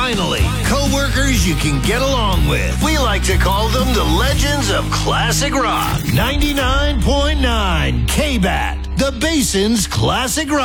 finally, co-workers you can get along with. We like to call them the legends of classic rock. 99.9 KBAT, the Basin's Classic Rock.